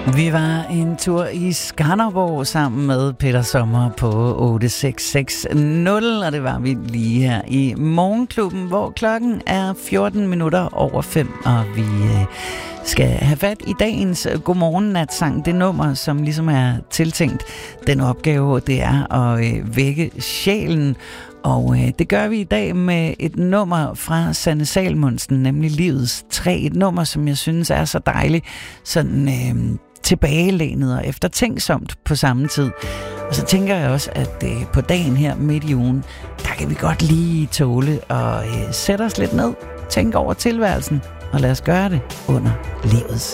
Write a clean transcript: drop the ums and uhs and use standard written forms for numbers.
Vi var en tur i Skanderborg sammen med Peter Sommer på 8660, og det var vi lige her i Morgenklubben, hvor klokken er 14 minutter over 5, og vi skal have fat i dagens Godmorgen-natsang. Det nummer, som ligesom er tiltænkt den opgave, det er at vække sjælen. Og det gør vi i dag med et nummer fra Sanne Salomonsen, nemlig Livets Træ. Et nummer, som jeg synes er så dejligt, sådan tilbagelænet og eftertænksomt på samme tid. Og så tænker jeg også, at på dagen her midt i ugen, der kan vi godt lige tåle og sætte os lidt ned, tænke over tilværelsen, og lad os gøre det under livets